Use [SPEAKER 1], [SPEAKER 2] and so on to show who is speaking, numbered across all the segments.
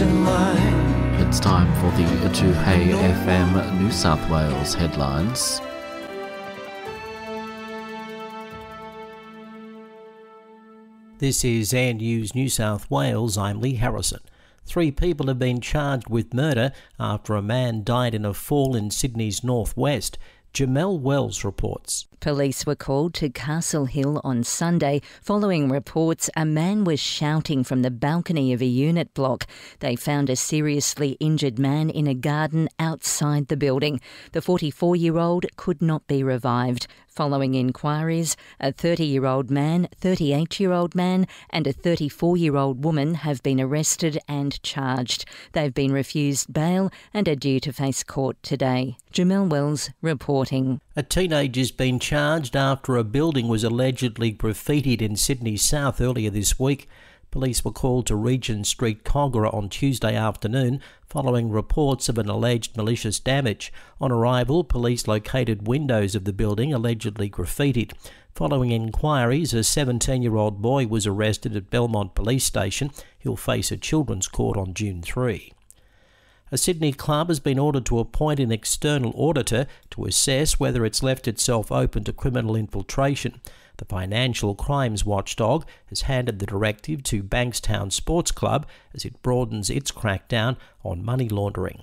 [SPEAKER 1] in mind.
[SPEAKER 2] It's time for the 2Hey FM New South Wales headlines.
[SPEAKER 3] This is Air News New South Wales. I'm Lee Harrison. 3 people have been charged with murder after a man died in a fall in Sydney's northwest. Jamel Wells reports.
[SPEAKER 4] Police were called to Castle Hill on Sunday following reports a man was shouting from the balcony of a unit block. They found a seriously injured man in a garden outside the building. The 44-year-old could not be revived. Following inquiries, a 30-year-old man, 38-year-old man and a 34-year-old woman have been arrested and charged. They've been refused bail and are due to face court today. Jamel Wells reporting.
[SPEAKER 3] A teenager's been charged after a building was allegedly graffitied in Sydney South earlier this week. Police were called to Regent Street, Kogarah on Tuesday afternoon following reports of an alleged malicious damage. On arrival, police located windows of the building allegedly graffitied. Following inquiries, a 17-year-old boy was arrested at Belmont Police Station. He'll face a children's court on June 3. A Sydney club has been ordered to appoint an external auditor to assess whether it's left itself open to criminal infiltration. The financial crimes watchdog has handed the directive to Bankstown Sports Club as it broadens its crackdown on money laundering.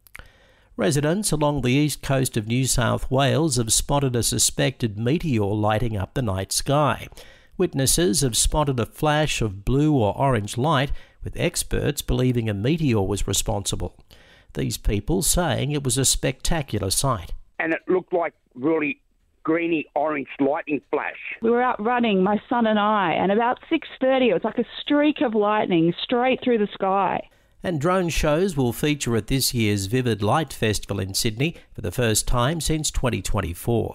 [SPEAKER 3] Residents along the east coast of New South Wales have spotted a suspected meteor lighting up the night sky. Witnesses have spotted a flash of blue or orange light, with experts believing a meteor was responsible. These people saying it was a spectacular sight.
[SPEAKER 5] And it looked like really greeny orange lightning flash.
[SPEAKER 6] We were out running, my son and I, and about 6:30 it was like a streak of lightning straight through the sky.
[SPEAKER 3] And drone shows will feature at this year's Vivid Light Festival in Sydney for the first time since 2024.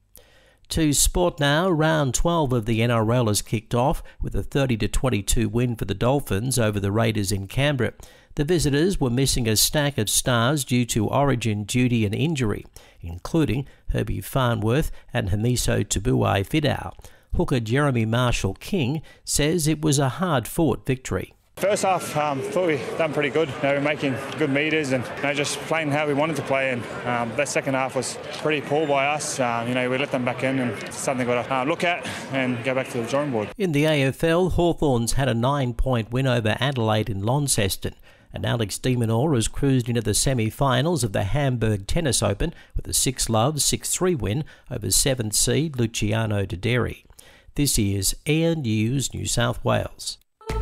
[SPEAKER 3] To sport now, round 12 of the NRL has kicked off with a 30-22 win for the Dolphins over the Raiders in Canberra. The visitors were missing a stack of stars due to origin duty and injury, including Herbie Farnworth and Hamiso Tubuai-Fidau. Hooker Jeremy Marshall-King says it was a hard-fought victory.
[SPEAKER 7] First half, thought we done pretty good. We're making good meters and just playing how we wanted to play. And that second half was pretty poor by us. We let them back in, and it's something we've got to look at and go back to the drawing board.
[SPEAKER 3] In the AFL, Hawthorns had a 9-point win over Adelaide in Launceston. And Alex de Minaur has cruised into the semi-finals of the Hamburg Tennis Open with a 6-love, 6-3 win over 7th seed Luciano Doderi. This is Air News New South Wales.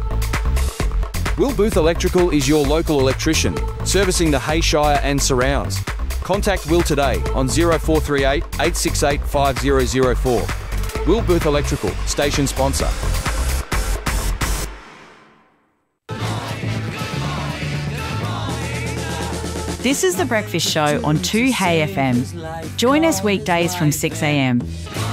[SPEAKER 8] Will Booth Electrical is your local electrician, servicing the Hayshire and surrounds. Contact Will today on 0438 868 5004. Will Booth Electrical, station sponsor.
[SPEAKER 9] This is The Breakfast Show on 2Hey FM. Join us weekdays from 6 a.m.